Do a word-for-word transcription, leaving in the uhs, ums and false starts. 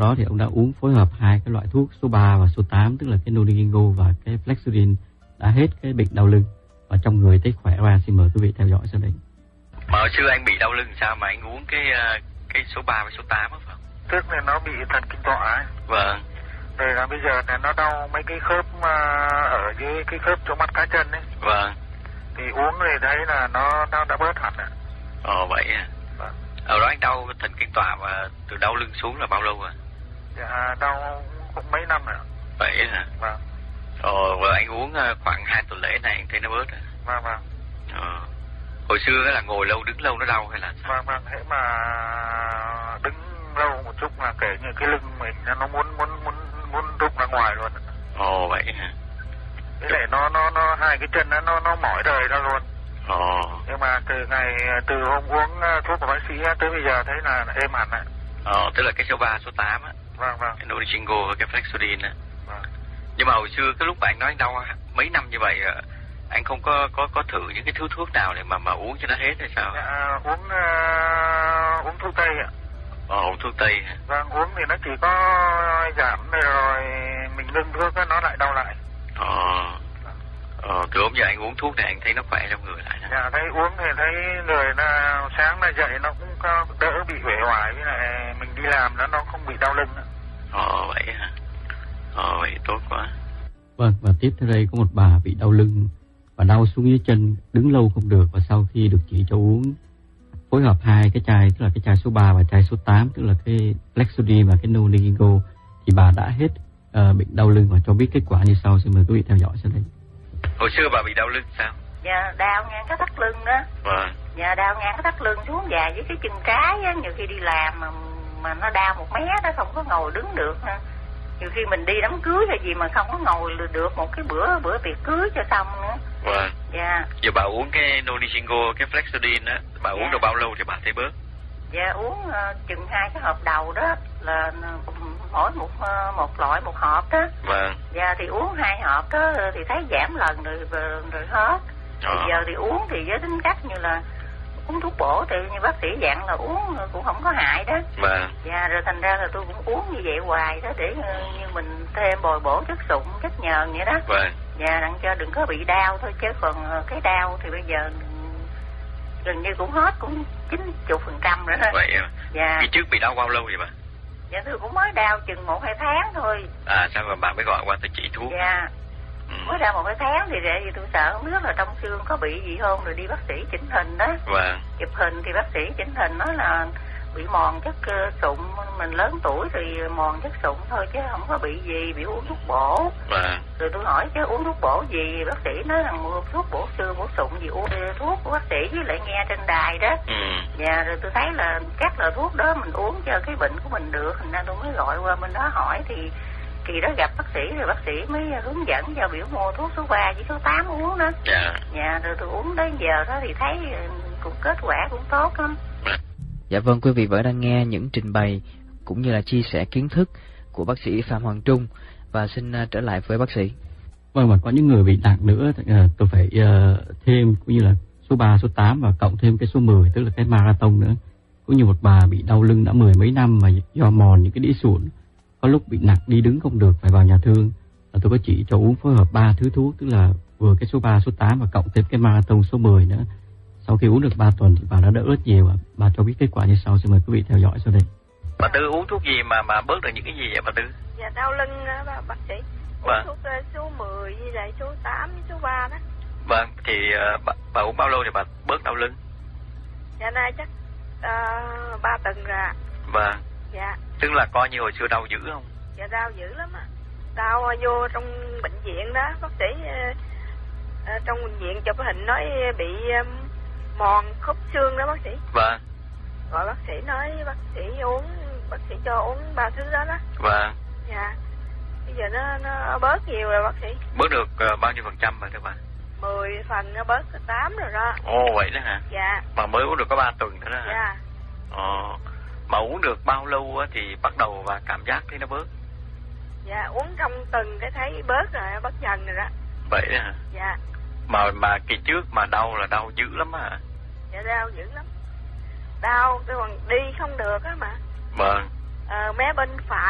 đó thì ông đã uống phối hợp hai cái loại thuốc số ba và số tám, tức là cái Noligingo và cái Flexudin, đã hết cái bệnh đau lưng và trong người thấy khỏe ra. Xin mời quý vị theo dõi sau đây. Mà hồi xưa anh bị đau lưng sao mà anh uống cái cái số ba và số tám á phải không? Trước này nó bị thần kinh tọa ấy. Vâng. Rồi là bây giờ là nó đau mấy cái khớp ở dưới cái khớp chỗ mắt cá chân ấy. Vâng. Thì uống thì thấy là nó nó đã bớt hẳn ạ. Ồ vậy à. Vâng. Ở đó anh đau thần kinh tọa và từ đau lưng xuống là bao lâu rồi? Dạ đau cũng mấy năm rồi. Vậy hả? Vâng. Ồ, và anh uống khoảng hai tuần lễ này anh thấy nó bớt rồi. Vâng vâng. Ờ. Hồi xưa là ngồi lâu đứng lâu nó đau hay là sao? Vâng vâng, thế mà đứng lâu một chút là kể như cái lưng mình nó muốn muốn muốn muốn rụng ra ngoài luôn. Ồ vậy hả? Thế này nó nó nó hai cái chân nó nó nó mỏi đời ra luôn. Ồ. Nhưng mà từ ngày từ hôm uống thuốc của bác sĩ tới bây giờ thấy là êm hẳn ạ. Ờ, tức là cái số ba, số tám á. Vâng vâng. Cái Noligingo và cái Flexudin á. Vâng. Nhưng mà hồi xưa cái lúc mà anh nói anh đau mấy năm như vậy, anh không có có có thử những cái thứ thuốc nào để mà mà uống cho nó hết hay sao? Dạ, uống uh, uống thuốc tây ạ. Ờ, uống thuốc tây hả? Vâng, uống thì nó chỉ có giảm rồi mình ngưng thuốc nó lại đau lại. Ờ. Ờ, từ hôm giờ anh uống thuốc này anh thấy nó khỏe trong người lại. Dạ, thấy uống thì thấy người là sáng là dậy nó cũng có đỡ bị uể oải, với lại mình đi làm nó nó không bị đau lưng nữa. Ờ vậy hả? Ờ vậy tốt quá. Vâng, và tiếp theo đây có một bà bị đau lưng và đau xuống dưới chân, đứng lâu không được, và sau khi được chỉ cho uống phối hợp hai cái chai, tức là cái chai số ba và chai số tám, tức là cái Flexudin và cái Noligingo, thì bà đã hết uh, bệnh đau lưng và cho biết kết quả như sau. Xin mời quý vị theo dõi sau đây. Hồi xưa bà bị đau lưng sao? Dạ đau ngang cái thắt lưng đó. Vâng. Dạ đau ngang cái thắt lưng xuống dài với cái chân trái á, nhiều khi đi làm mà mà nó đau một mé đó, không có ngồi đứng được nữa. Nhiều khi mình đi đám cưới hay gì mà không có ngồi được một cái bữa bữa tiệc cưới cho xong nữa. Vâng. Dạ. Giờ bà uống cái Noligingo, cái Flexudin á, bà dạ. uống được bao lâu thì bà thấy bớt? Dạ uống uh, chừng hai cái hộp đầu đó là mỗi một uh, một loại một hộp đó. Vâng. Dạ thì uống hai hộp đó thì thấy giảm lần rồi rồi, rồi hết. Ờ. Bây giờ thì uống thì với tính cách như là uống thuốc bổ thì như bác sĩ dặn là uống cũng không có hại đó. Vâng. Dạ rồi thành ra là tôi cũng uống như vậy hoài đó, để như mình thêm bồi bổ chất sụn, chất nhờn vậy đó. Vâng. Dạ đặng cho đừng có bị đau thôi, chứ còn cái đau thì bây giờ gần như cũng hết, cũng chín mươi phần trăm rồi đó. Vậy à? Dạ. Khi trước bị đau bao lâu vậy bà? Dạ tôi cũng mới đau chừng một hai tháng thôi. À sao mà bà mới gọi qua tôi chỉ thuốc? Dạ. Ừ. Mới đau một hai tháng thì để gì tôi sợ không biết là trong xương có bị gì không, rồi đi bác sĩ chỉnh hình đó. Vâng. Chụp hình thì bác sĩ chỉnh hình nói là bị mòn chất sụn, mình lớn tuổi thì mòn chất sụn thôi chứ không có bị gì, bị uống thuốc bổ. Vâng. Rồi tôi hỏi chứ uống thuốc bổ gì, bác sĩ nói rằng mua thuốc bổ xương bổ sụn gì, uống thuốc của bác sĩ với lại nghe trên đài đó. Ừ. Dạ rồi tôi thấy là các loại thuốc đó mình uống cho cái bệnh của mình được, thành ra tôi mới gọi qua bên đó hỏi, thì kỳ đó gặp bác sĩ rồi bác sĩ mới hướng dẫn cho biểu mua thuốc số ba với số tám uống đó. Dạ. Dạ rồi tôi uống đến giờ đó thì thấy cũng kết quả cũng tốt lắm. Dạ vâng, quý vị vẫn đang nghe những trình bày cũng như là chia sẻ kiến thức của bác sĩ Phạm Hoàng Trung, và xin uh, trở lại với bác sĩ. Vâng, và có những người bị nặng nữa, uh, tôi phải uh, thêm cũng như là số ba, số tám và cộng thêm cái số mười, tức là cái marathon nữa. Cũng như một bà bị đau lưng đã mười mấy năm mà do mòn những cái đĩa sụn, có lúc bị nặng đi đứng không được phải vào nhà thương. Và tôi có chỉ cho uống phối hợp ba thứ thuốc, tức là vừa cái số ba, số tám và cộng thêm cái marathon số mười nữa. Sau khi uống được ba tuần thì bà đã đỡ rất nhiều, và bà cho biết kết quả như sau. Xin mời quý vị theo dõi sau đây. Bà Tư uống thuốc gì mà mà bớt được những cái gì vậy bà Tư? Dạ đau lưng đó, bác sĩ. Vâng. Uống thuốc số mười với lại số tám với số ba đó. Vâng, thì uh, bà, bà uống bao lâu thì bà bớt đau lưng? Dạ nay chắc uh, ba tuần rồi. Vâng. Dạ. Tức là coi như hồi xưa đau dữ không? Dạ đau dữ lắm ạ. Đau vô trong bệnh viện đó, bác sĩ uh, uh, trong bệnh viện chụp hình nói bị um, mòn khớp xương đó bác sĩ. Vâng. Rồi bác sĩ nói bác sĩ uống, bác sĩ cho uống ba thứ đó đó. Vâng. Dạ. Bây giờ nó nó bớt nhiều rồi bác sĩ. Bớt được uh, bao nhiêu phần trăm rồi các bạn? mười phần nó bớt tám rồi đó. Ồ vậy đó hả? Dạ. Mà mới uống được có ba tuần nữa đó hả? Dạ. Ồ. Mà uống được bao lâu á thì bắt đầu và cảm giác thấy nó bớt? Dạ uống trong tuần cái thấy bớt rồi, bớt dần rồi đó. Vậy đó hả? Dạ. Mà mà kỳ trước mà đau là đau dữ lắm hả? Dạ đau dữ lắm. Đau cái còn đi không được á mà. Vâng. Ờ mé bên phải